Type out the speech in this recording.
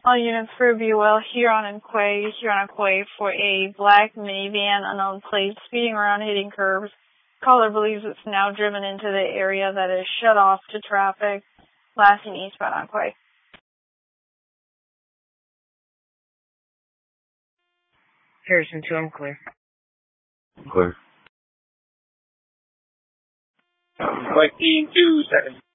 All units for BUL, Huron and Quay for a black minivan, unknown plate, speeding around, hitting curbs. Caller believes it's now driven into the area that is shut off to traffic, lasting eastbound on Quay. Harrison 2, I'm clear. Clear. Quay 2 seconds.